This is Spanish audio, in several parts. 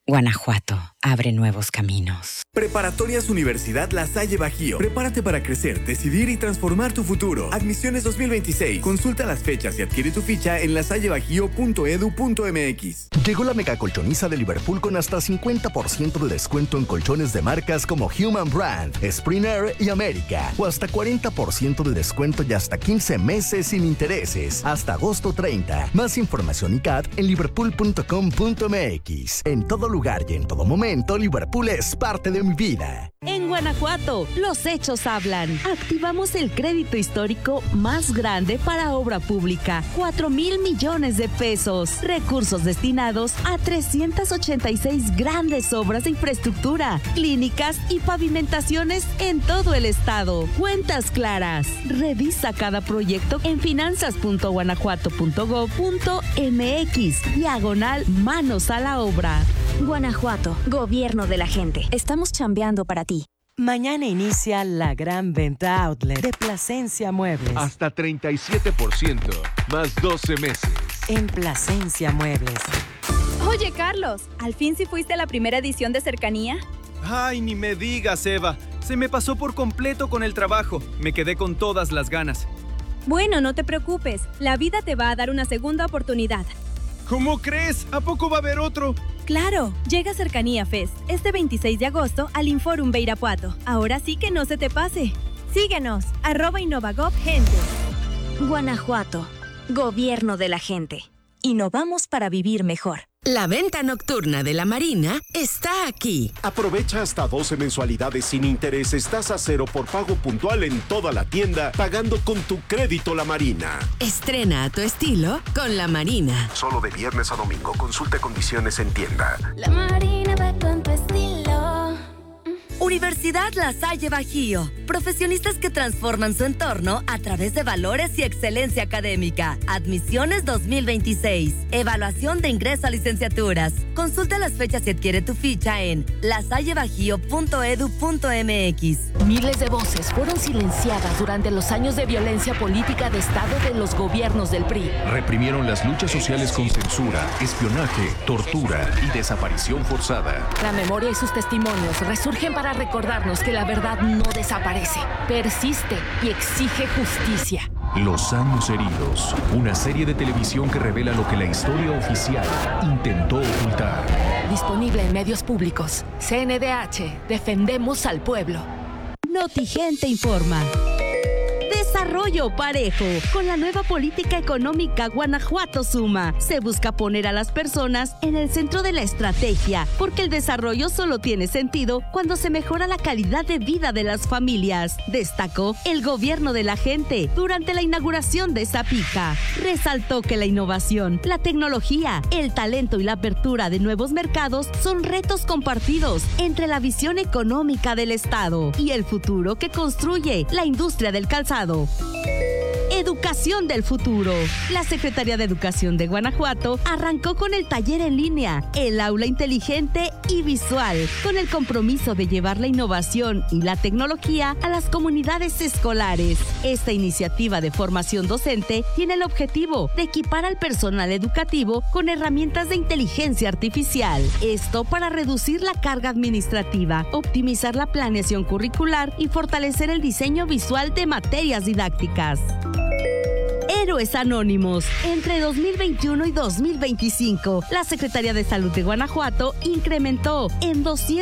Guanajuato abre nuevos caminos. Preparatorias Universidad La Salle Bajío. Prepárate para crecer, decidir y transformar tu futuro. Admisiones 2026. Consulta las fechas y adquiere tu ficha en lasallebajío.edu.mx. Llegó la mega colchoniza de Liverpool con hasta 50% de descuento en colchones de marcas como Human Brand, Springer y América. O hasta 40% de descuento y hasta 15 meses sin intereses. Hasta agosto 30. Más información y CAT en liverpool.com.mx. En todo lugar y en todo momento, Liverpool es parte de mi vida. En Guanajuato, los hechos hablan. Activamos el crédito histórico más grande para obra pública. 4,000 millones de pesos. Recursos destinados a 386 grandes obras de infraestructura, clínicas y pavimentaciones en todo el estado. Cuentas claras. Revisa cada proyecto en finanzas.guanajuato.gov.mx/manos a la obra. Guanajuato, gobierno de la gente. Estamos chambeando para ti. Mañana inicia la gran venta outlet de Plasencia Muebles. Hasta 37%, más 12 meses. En Plasencia Muebles. Oye, Carlos, ¿al fin sí fuiste a la primera edición de Cercanía? Ay, ni me digas, Eva. Se me pasó por completo con el trabajo. Me quedé con todas las ganas. Bueno, no te preocupes. La vida te va a dar una segunda oportunidad. ¿Cómo crees? ¿A poco va a haber otro? Claro, llega Cercanía Fest este 26 de agosto al Inforum de Irapuato. Ahora sí que no se te pase. Síguenos, @InnovaGovGente. Guanajuato, gobierno de la gente. Innovamos para vivir mejor. La venta nocturna de la Marina está aquí. Aprovecha hasta 12 mensualidades sin intereses, tasa cero por pago puntual en toda la tienda, pagando con tu crédito La Marina. Estrena a tu estilo con La Marina. Solo de viernes a domingo. Consulte condiciones en tienda. La Marina va con tu estilo. Universidad La Salle Bajío. Profesionistas que transforman su entorno a través de valores y excelencia académica. Admisiones 2026. Evaluación de ingreso a licenciaturas. Consulta las fechas y adquiere tu ficha en lasallebajío.edu.mx. Miles de voces fueron silenciadas durante los años de violencia política de Estado de los gobiernos del PRI. Reprimieron las luchas sociales con censura, espionaje, tortura y desaparición forzada. La memoria y sus testimonios resurgen para recordarnos que la verdad no desaparece, persiste y exige justicia. Los años heridos, una serie de televisión que revela lo que la historia oficial intentó ocultar. Disponible en medios públicos. CNDH, defendemos al pueblo. Notigente informa. Desarrollo parejo. Con la nueva política económica Guanajuato Suma, se busca poner a las personas en el centro de la estrategia, porque el desarrollo solo tiene sentido cuando se mejora la calidad de vida de las familias, destacó el gobierno de la gente durante la inauguración de Zapica. Resaltó que la innovación, la tecnología, el talento y la apertura de nuevos mercados son retos compartidos entre la visión económica del Estado y el futuro que construye la industria del calzado. Educación del futuro. La Secretaría de Educación de Guanajuato arrancó con el taller en línea, el aula inteligente y visual, con el compromiso de llevar la innovación y la tecnología a las comunidades escolares. Esta iniciativa de formación docente tiene el objetivo de equipar al personal educativo con herramientas de inteligencia artificial. Esto para reducir la carga administrativa, optimizar la planeación curricular y fortalecer el diseño visual de materias didácticas. Héroes Anónimos. Entre 2021 y 2025, la Secretaría de Salud de Guanajuato incrementó en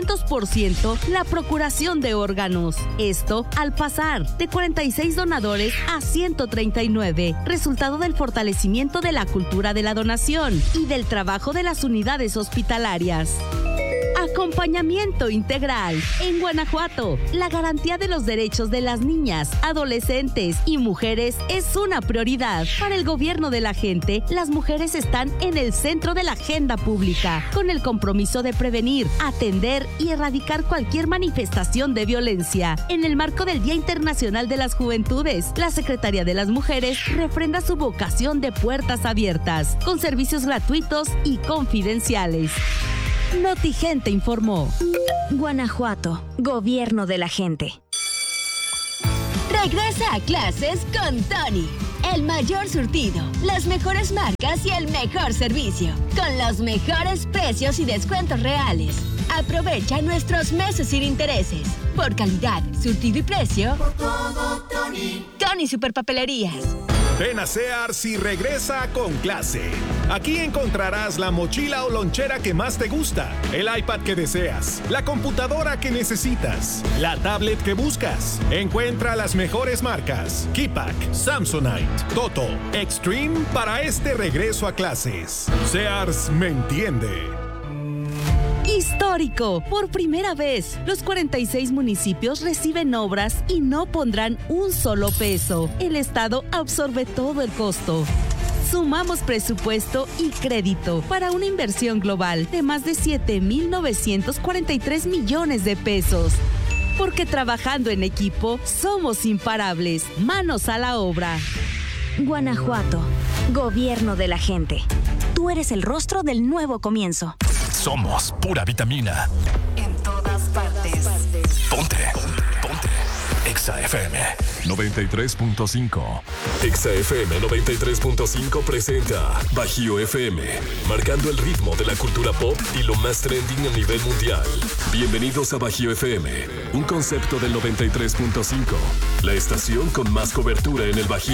200% la procuración de órganos. Esto al pasar de 46 donadores a 139, resultado del fortalecimiento de la cultura de la donación y del trabajo de las unidades hospitalarias. Acompañamiento integral. En Guanajuato, la garantía de los derechos de las niñas, adolescentes y mujeres es una prioridad. Para el gobierno de la gente, las mujeres están en el centro de la agenda pública, con el compromiso de prevenir, atender y erradicar cualquier manifestación de violencia. En el marco del Día Internacional de las Juventudes, la Secretaría de las Mujeres refrenda su vocación de puertas abiertas, con servicios gratuitos y confidenciales. Notigente informó. Guanajuato, gobierno de la gente. Regresa a clases con Tony. El mayor surtido, las mejores marcas y el mejor servicio, con los mejores precios y descuentos reales. Aprovecha nuestros meses sin intereses. Por calidad, surtido y precio. Por todo, Tony. Tony Superpapelerías. Ven a Sears y regresa con clase. Aquí encontrarás la mochila o lonchera que más te gusta, el iPad que deseas, la computadora que necesitas, la tablet que buscas. Encuentra las mejores marcas: Keypack, Samsonite, Toto, Extreme para este regreso a clases. Sears me entiende. Histórico. Por primera vez, los 46 municipios reciben obras y no pondrán un solo peso. El Estado absorbe todo el costo. Sumamos presupuesto y crédito para una inversión global de más de 7,943 millones de pesos. Porque trabajando en equipo, somos imparables. Manos a la obra. Guanajuato, gobierno de la gente. Tú eres el rostro del nuevo comienzo. Somos pura vitamina. En todas partes. Ponte. Exa FM 93.5. Exa FM 93.5 presenta Bajío FM, marcando el ritmo de la cultura pop y lo más trending a nivel mundial. Bienvenidos a Bajío FM, un concepto del 93.5, la estación con más cobertura en el Bajío.